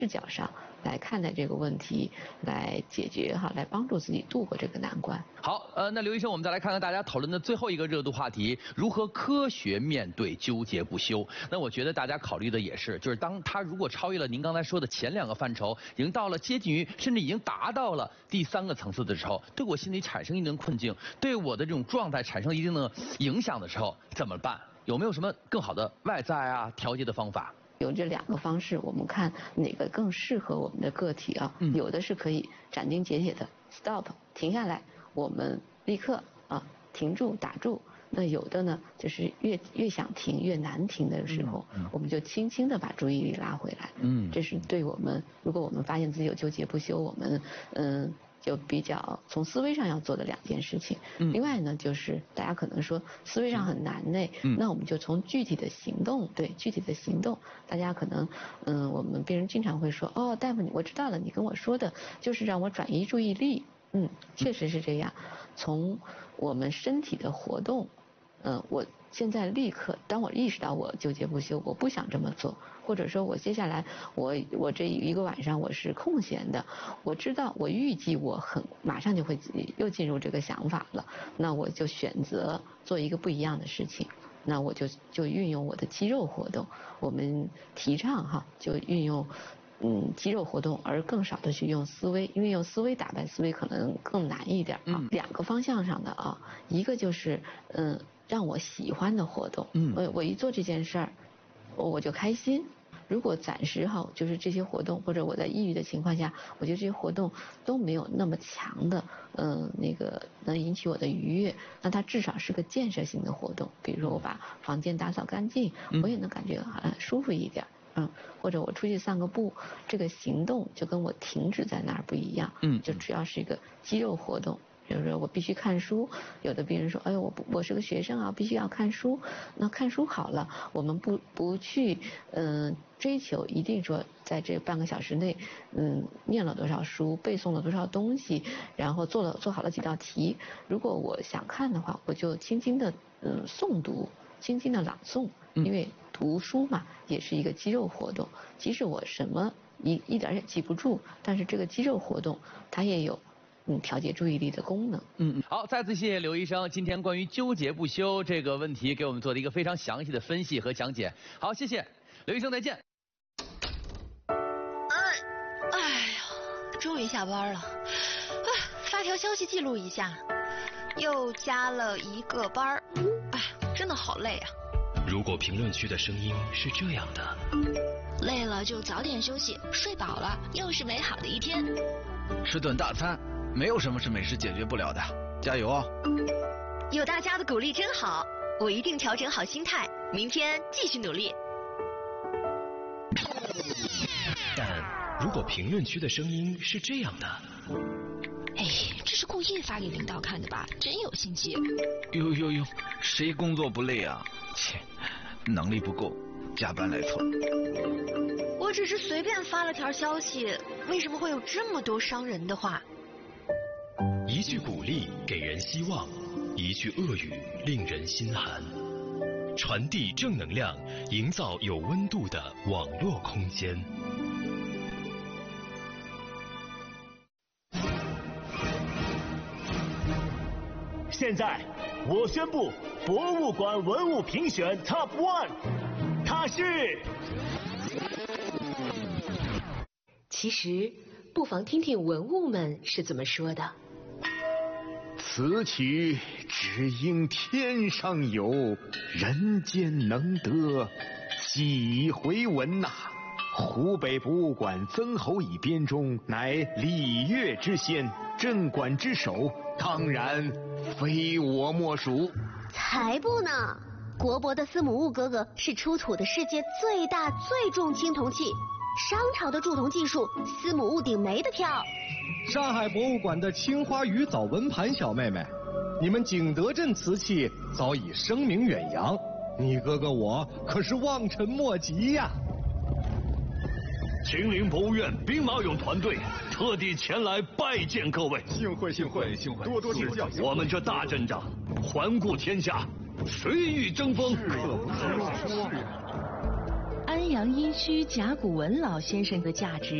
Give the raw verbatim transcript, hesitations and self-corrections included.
视角上来看待这个问题，来解决哈，来帮助自己度过这个难关。 好，呃，那刘医生，我们再来看看大家讨论的最后一个热度话题：如何科学面对纠结不休。那我觉得大家考虑的也是，就是当他如果超越了您刚才说的前两个范畴，已经到了接近于甚至已经达到了第三个层次的时候，对我心里产生一定困境，对我的这种状态产生一定的影响的时候，怎么办？有没有什么更好的外在啊调节的方法？ 有这两个方式，我们看哪个更适合我们的个体啊？嗯、有的是可以斩钉截铁的 stop 停下来，我们立刻啊停住打住。那有的呢，就是越越想停越难停的时候，嗯嗯、我们就轻轻的把注意力拉回来。嗯，这是对我们，如果我们发现自己有纠结不休，我们嗯。就比较从思维上要做的两件事情。嗯、另外呢，就是大家可能说思维上很难嘞，嗯、那我们就从具体的行动，对具体的行动，大家可能嗯，我们病人经常会说，哦，大夫，我知道了，你跟我说的就是让我转移注意力。嗯，确实是这样。从我们身体的活动，嗯、呃，我现在立刻，当我意识到我纠结不休，我不想这么做。或者说我接下来我我这一个晚上我是空闲的，我知道我预计我很马上就会又进入这个想法了，那我就选择做一个不一样的事情，那我就就运用我的肌肉活动，我们提倡哈，就运用嗯肌肉活动，而更少的去用思维，因为用思维打败思维可能更难一点啊。嗯、两个方向上的啊，一个就是嗯让我喜欢的活动，嗯，我我一做这件事儿。我就开心。如果暂时哈，就是这些活动，或者我在抑郁的情况下，我觉得这些活动都没有那么强的，嗯、呃，那个能引起我的愉悦，那它至少是个建设性的活动。比如说我把房间打扫干净，我也能感觉很舒服一点。嗯，或者我出去散个步，这个行动就跟我停止在那儿不一样。嗯，就只要是一个肌肉活动。比如说我必须看书，有的病人说，哎呦，我不，我是个学生啊，必须要看书。那看书好了，我们不不去嗯、呃、追求一定说在这半个小时内，嗯，念了多少书，背诵了多少东西，然后做了做好了几道题。如果我想看的话，我就轻轻的嗯诵读，轻轻的朗诵，因为读书嘛也是一个肌肉活动，即使我什么一一点也记不住，但是这个肌肉活动它也有。嗯，调节注意力的功能。 嗯嗯，好，再次谢谢刘医生，今天关于纠结不休这个问题给我们做了一个非常详细的分析和讲解。好，谢谢刘医生，再见。 哎，哎呀，终于下班了。啊，发条消息记录一下，又加了一个班儿。哎，真的好累啊。 如果评论区的声音是这样的， 累了就早点休息，睡饱了又是美好的一天。 吃顿大餐，没有什么是美食解决不了的，加油哦！ 有大家的鼓励真好，我一定调整好心态，明天继续努力。 但如果评论区的声音是这样的， 哎，这是故意发给领导看的吧？真有心机。 呦呦呦，谁工作不累啊？切，能力不够，加班来凑。 我只是随便发了条消息，为什么会有这么多伤人的话？ 一句鼓励给人希望，一句恶语令人心寒。传递正能量，营造有温度的网络空间。 现在我宣布，博物馆文物评选 Top One， 它是。 其实，不妨听听文物们是怎么说的。 此曲只应天上有，人间能得几回闻呐、啊！湖北博物馆曾侯乙编钟乃礼乐之先，镇馆之首，当然非我莫属。 才不呢！国博的司母戊哥哥是出土的世界最大最重青铜器。商朝的铸铜技术，司母戊鼎没得挑。 上海博物馆的青花鱼藻纹盘小妹妹，你们景德镇瓷器早已声名远扬，你哥哥我可是望尘莫及呀！ 秦陵博物院兵马俑团队特地前来拜见各位， 幸会幸会幸会，多多指教。 我们这大阵仗，环顾天下，谁与争锋？ 可不是说。 安安阳殷墟甲骨文老先生的价值。